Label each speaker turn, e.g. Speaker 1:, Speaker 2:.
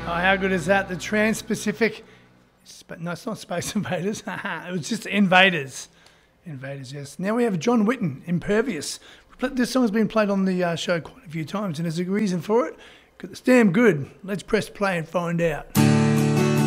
Speaker 1: Oh, how good is that? The Trans-Pacific... No, it's not Space Invaders. It was just Invaders. Invaders, yes. Now we have John Witten, Impervious. This song has been played on the show quite a few times, and there's a reason for it. 'Cause it's damn good. Let's press play and find out.